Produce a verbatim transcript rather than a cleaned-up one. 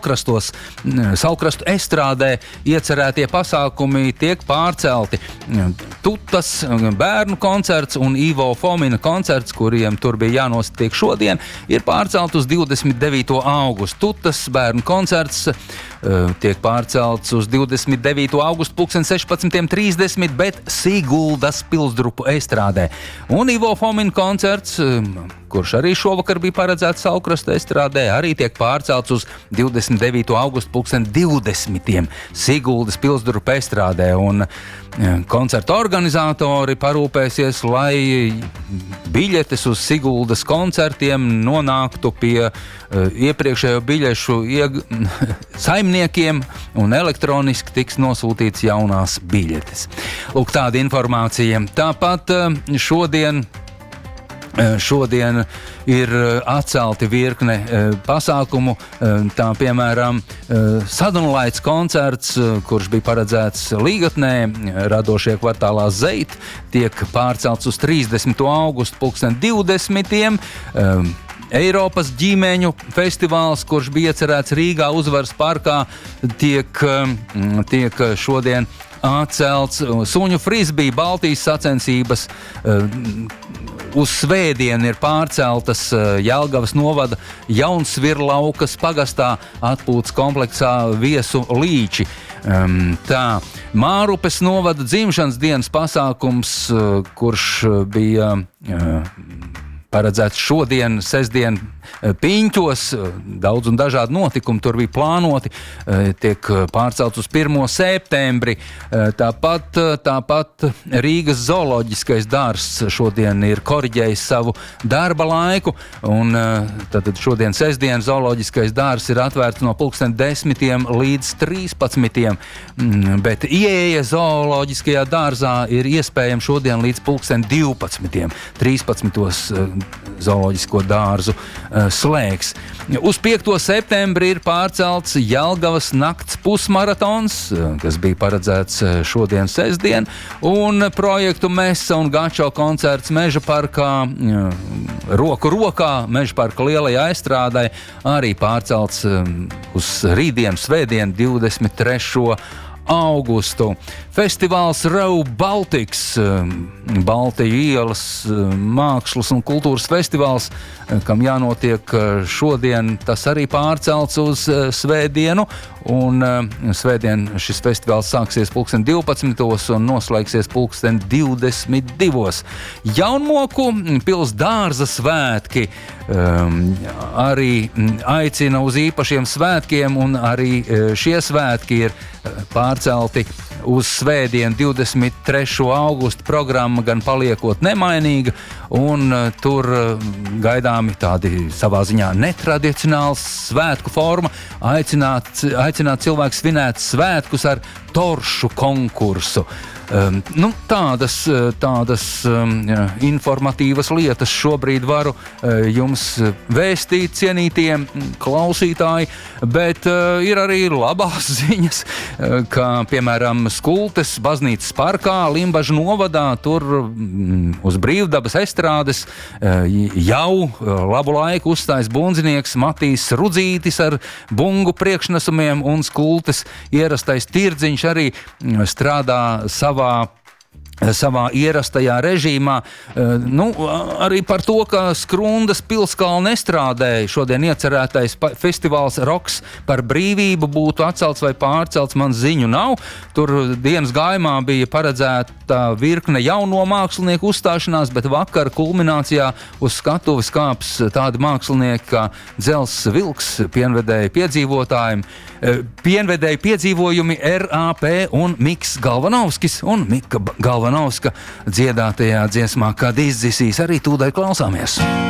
Salkrastos, Salkrastu estrādē iecerētie pasākumi tiek pārcelti. Tutas bērnu koncerts un Ivo Fomina koncerts, kuriem tur bija jānostiek šodien, ir pārcelt uz divdesmit devīto augustu. Tutas bērnu koncerts tiek pārcelts uz divdesmit devīto augustu pulksten sešpadsmit trīsdesmit, bet Siguldas pilsdrupu estrādē. Un Ivo Fomina koncerts, kurš arī šovakar bija paredzēts Salkrastu estrādē, arī tiek pārcelts uz divdesmit devīto augustu pulksten divdesmitiem Siguldas pilsdrupu estrādē. Un koncerta organizatori parūpēsies, lai biļetes uz Siguldas koncertiem nonāktu pie uh, iepriekšējo biļešu ieg... saimniekiem un elektroniski tiks nosūtīts jaunās biļetes. Lūk, tāda informācija. Tāpat uh, šodien Šodien ir atcelti virkne pasākumu, tā piemēram Sadunlaits koncerts, kurš bija paredzēts Līgatnē, radošie kvartālā Zeit, tiek pārcelts uz trīsdesmito augustu pulksten divdesmitiem. Eiropas ģimeņu festivāls, kurš bija iecerēts Rīgā Uzvaras parkā, tiek, tiek šodien atcelts. Suņu frisbī Baltijas sacensības uz svētdienu ir pārceltas Jelgavas novada Jaunsvirlaukas pagastā atpūtas kompleksā Viesu Līči. Tā, Mārupes novada dzimšanas dienas pasākums, kurš bija paredzēts šodien, sestdien Piņķos, daudz un dažādi notikumi tur bija plānoti, tiek pārcelts uz pirmo septembri. Tāpat, tāpat Rīgas zooloģiskais dārzs šodien ir koriģējis savu darba laiku, un tad šodien sestdien zooloģiskais dārzs ir atvērts no pulksten desmitiem līdz trīspadsmitiem, bet ieeja zooloģiskajā dārzā ir iespējama šodien līdz pulksten divpadsmitiem. trīspadsmitos zooloģisko dārzu slēgs. Uz piekto septembri ir pārcelts Jelgavas nakts pusmaratons, kas bija paredzēts šodien sestdien, un projektu Mesa un Gačo koncerts Meža parkā, roku rokā Meža parka lielajā estrādē, arī pārcelts uz rītdienu, svētdienu, divdesmit trešo augustu. Festivāls Raw Baltics, Baltiju ielas mākslas un kultūras festivāls, kam jānotiek šodien, tas arī pārcelts uz svētdienu, un svētdien šis festivāls sāksies pulksten divpadsmitos un noslēgsies pulksten divdesmit divos. Jaunmoku pils dārza svētki um, arī aicina uz īpašiem svētkiem, un arī šie svētki ir pārcelti uz svētdienu divdesmit trešo augustu. Programma gan paliekot nemainīga, un uh, tur uh, gaidāmi tādi savā ziņā netradicionāls svētku forma, aicināt, aicināt cilvēku svinēt svētkus ar toršu konkursu. Um, nu, tādas, tādas um, informatīvas lietas šobrīd varu uh, jums vēstīt, cienītie klausītāji, bet uh, ir arī labās ziņas, uh, kā piemēram Skultes baznīcas parkā Limbažu novadā, tur um, uz brīvdabas estrādes uh, jau uh, labu laiku uzstājas bundzinieks Matīs Rudzītis ar bungu priekšnesumiem, un Skultes ierastais tirdziņš arī uh, strādā savā savā ierastajā režīmā. Nu, arī par to, ka Skrundas pilskalna estrādē šodien iecerētais festivāls Roks par brīvību būtu atcelts vai pārcelts, man ziņu nav. Tur dienas gājumā bija paredzēta virkne jauno mākslinieku uzstāšanās, bet vakar kulminācijā uz skatuves kāps tādi mākslinieki kā Dzels Vilks, pienvedēji piedzīvotājiem, pienvedēji piedzīvojumi R A P un Miks Galvanovskis, un Mika Galvanovska dziedātajā dziesmā, kad izdzisīs, arī tūdaļ klausāmies.